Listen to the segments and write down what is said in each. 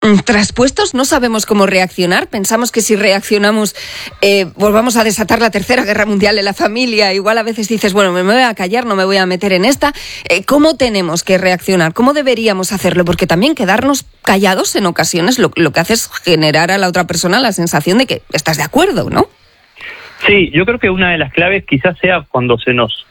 Traspuestos, no sabemos cómo reaccionar. Pensamos que si reaccionamos volvamos a desatar la Tercera Guerra Mundial en la familia. Igual a veces dices, bueno, me voy a callar, no me voy a meter en esta. ¿Cómo tenemos que reaccionar? ¿Cómo deberíamos hacerlo? Porque también quedarnos callados en ocasiones lo que hace es generar a la otra persona la sensación de que estás de acuerdo, ¿no? Sí, yo creo que una de las claves quizás sea cuando se nos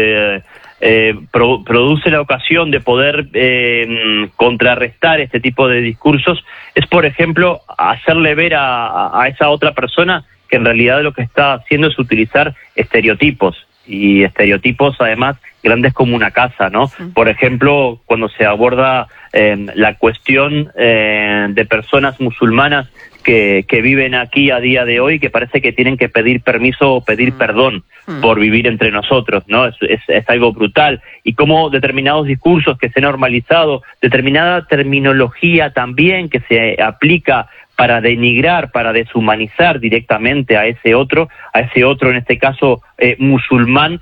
produce la ocasión de poder contrarrestar este tipo de discursos, es, por ejemplo, hacerle ver a esa otra persona que en realidad lo que está haciendo es utilizar estereotipos, y estereotipos además grandes como una casa, ¿no? Sí. Por ejemplo, cuando se aborda la cuestión de personas musulmanas que viven aquí a día de hoy, que parece que tienen que pedir permiso o pedir perdón por vivir entre nosotros, ¿no? Es algo brutal. Y cómo determinados discursos que se han normalizado, determinada terminología también que se aplica para denigrar, para deshumanizar directamente a ese otro en este caso musulmán,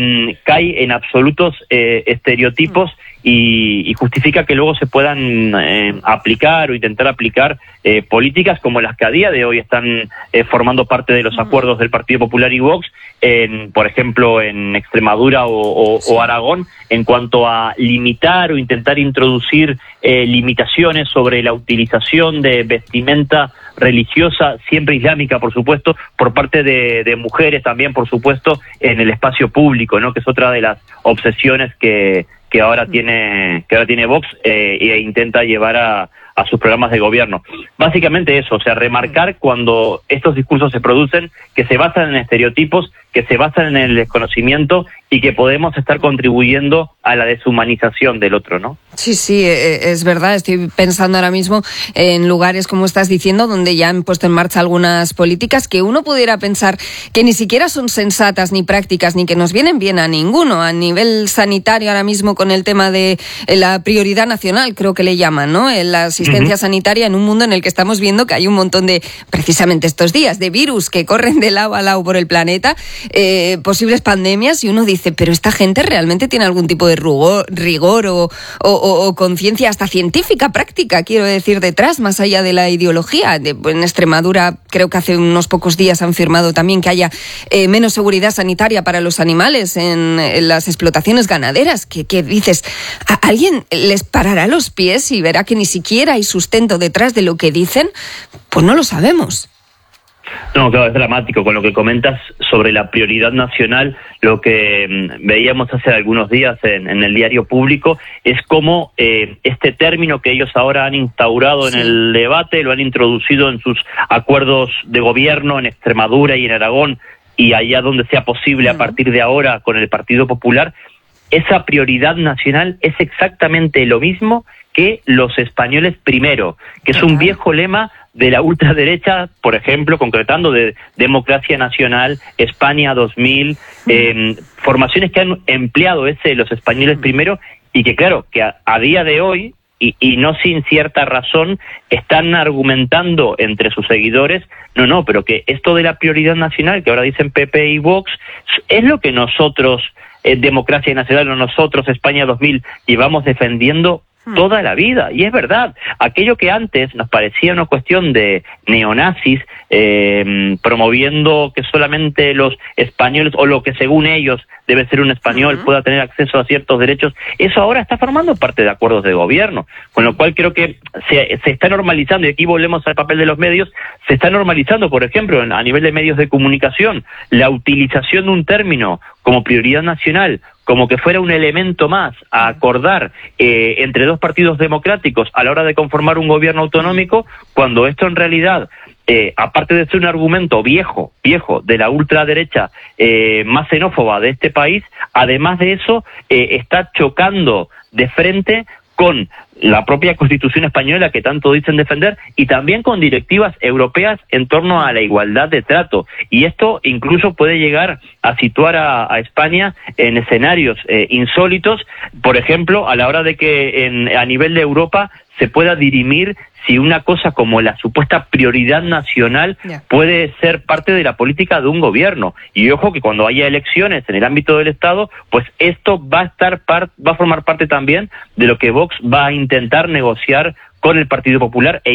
cae en absolutos estereotipos y justifica que luego se puedan aplicar o intentar aplicar políticas como las que a día de hoy están formando parte de los acuerdos del Partido Popular y Vox, por ejemplo en Extremadura o Aragón, en cuanto a limitar o intentar introducir limitaciones sobre la utilización de vestimenta religiosa, siempre islámica, por supuesto, por parte de mujeres también, por supuesto, en el espacio público, ¿no? Que es otra de las obsesiones que ahora tiene Vox e intenta llevar a sus programas de gobierno. Básicamente eso, o sea, remarcar cuando estos discursos se producen, que se basan en estereotipos, que se basan en el desconocimiento y que podemos estar contribuyendo a la deshumanización del otro, ¿no? Sí, es verdad. Estoy pensando ahora mismo en lugares, como estás diciendo, donde ya han puesto en marcha algunas políticas que uno pudiera pensar que ni siquiera son sensatas ni prácticas, ni que nos vienen bien a ninguno. A nivel sanitario ahora mismo, con el tema de la prioridad nacional, creo que le llaman, ¿no? La asistencia sanitaria en un mundo en el que estamos viendo que hay un montón de, precisamente estos días, de virus que corren de lado a lado por el planeta, posibles pandemias, y uno dice, pero esta gente realmente tiene algún tipo de rigor o conciencia hasta científica, práctica, quiero decir, detrás, más allá de la ideología. En Extremadura creo que hace unos pocos días han firmado también que haya menos seguridad sanitaria para los animales en las explotaciones ganaderas. ¿Qué dices? ¿Alguien les parará los pies y verá que ni siquiera hay sustento detrás de lo que dicen? Pues no lo sabemos. No, claro, es dramático con lo que comentas sobre la prioridad nacional. Lo que veíamos hace algunos días en el diario público es cómo este término que ellos ahora han instaurado en el debate, lo han introducido en sus acuerdos de gobierno en Extremadura y en Aragón, y allá donde sea posible a partir de ahora con el Partido Popular. Esa prioridad nacional es exactamente lo mismo que los españoles primero, que es un viejo lema de la ultraderecha, por ejemplo, concretando de Democracia Nacional, España 2000, formaciones que han empleado los españoles primero, y que claro, que a día de hoy, y no sin cierta razón, están argumentando entre sus seguidores, no, pero que esto de la prioridad nacional, que ahora dicen PP y Vox, es lo que nosotros, Democracia Nacional, o nosotros, España 2000, llevamos defendiendo toda la vida. Y es verdad, aquello que antes nos parecía una cuestión de neonazis, promoviendo que solamente los españoles, o lo que según ellos debe ser un español, pueda tener acceso a ciertos derechos, eso ahora está formando parte de acuerdos de gobierno, con lo cual creo que se está normalizando, y aquí volvemos al papel de los medios, se está normalizando, por ejemplo, a nivel de medios de comunicación, la utilización de un término como prioridad nacional, como que fuera un elemento más a acordar entre dos partidos democráticos a la hora de conformar un gobierno autonómico, cuando esto en realidad, aparte de ser un argumento viejo de la ultraderecha más xenófoba de este país, además de eso está chocando de frente con la propia Constitución española que tanto dicen defender, y también con directivas europeas en torno a la igualdad de trato. Y esto incluso puede llegar a situar a España en escenarios insólitos, por ejemplo, a la hora de que a nivel de Europa se pueda dirimir si una cosa como la supuesta prioridad nacional puede ser parte de la política de un gobierno. Y ojo que cuando haya elecciones en el ámbito del Estado, pues esto va a formar parte también de lo que Vox va a intentar negociar con el Partido Popular